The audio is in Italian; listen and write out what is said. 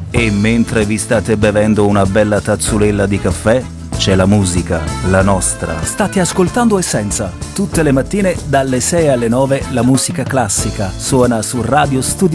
E mentre vi state bevendo una bella tazzulella di caffè, c'è la musica, la nostra. State ascoltando Essenza. Tutte le mattine dalle 6 alle 9 la musica classica suona su Radio Studio